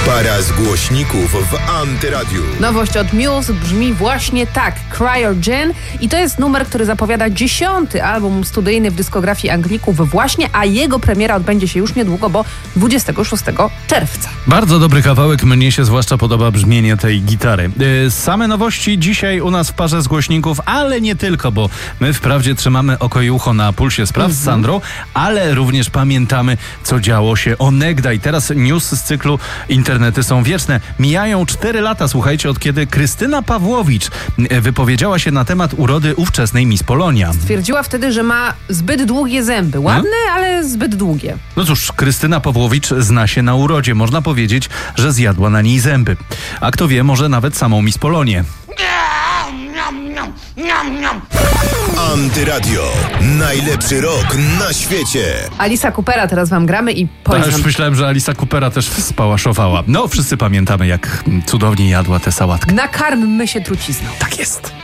Para z głośników w Antyradiu. Nowość od Muse brzmi właśnie tak, Cryogen, i to jest numer, który zapowiada 10. album studyjny w dyskografii Anglików właśnie, a jego premiera odbędzie się już niedługo, bo 26 czerwca. Bardzo dobry kawałek, mnie się zwłaszcza podoba brzmienie tej gitary. Same nowości dzisiaj u nas w parze z głośników, ale nie tylko, bo my wprawdzie trzymamy oko i ucho na pulsie spraw z Sandrą, ale również pamiętamy, co działo się onegdaj. Teraz news z cyklu Internety są wieczne. Mijają 4 lata, słuchajcie, od kiedy Krystyna Pawłowicz wypowiedziała się na temat urody ówczesnej Miss Polonia. Stwierdziła wtedy, że ma zbyt długie zęby. Ładne, ale zbyt długie. No cóż, Krystyna Pawłowicz zna się na urodzie. Można powiedzieć, że zjadła na niej zęby. A kto wie, może nawet samą Miss Polonię. Antyradio. Najlepszy rok na świecie. Alisa Coopera teraz wam gramy i Ja już myślałem, że Alisa Coopera też spałaszowała. No, wszyscy pamiętamy, jak cudownie jadła tę sałatkę. Nakarmmy się trucizną. Tak jest.